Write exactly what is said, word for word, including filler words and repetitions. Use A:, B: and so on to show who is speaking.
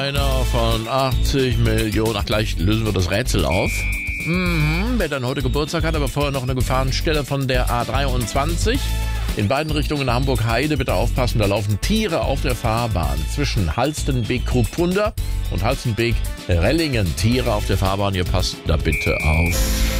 A: Einer von achtzig Millionen. Ach, gleich lösen wir das Rätsel auf. Mhm, wer dann heute Geburtstag hat, aber vorher noch eine Gefahrenstelle von der A dreiundzwanzig. In beiden Richtungen Hamburg-Heide, bitte aufpassen, da laufen Tiere auf der Fahrbahn. Zwischen Halstenbek-Krupfunda und Halstenbek-Rellingen. Tiere auf der Fahrbahn, ihr passt da bitte auf.